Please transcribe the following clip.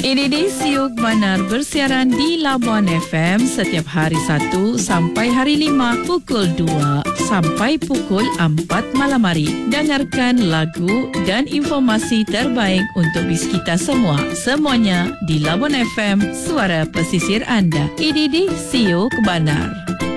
Ini di Siuk Banar bersiaran di Labuan FM setiap hari 1 sampai hari 5 pukul 2 sampai pukul 4 malam hari. Dengarkan lagu dan informasi terbaik untuk bis kita semua. Semuanya di Labuan FM, suara pesisir anda. Ini di Siuk Banar.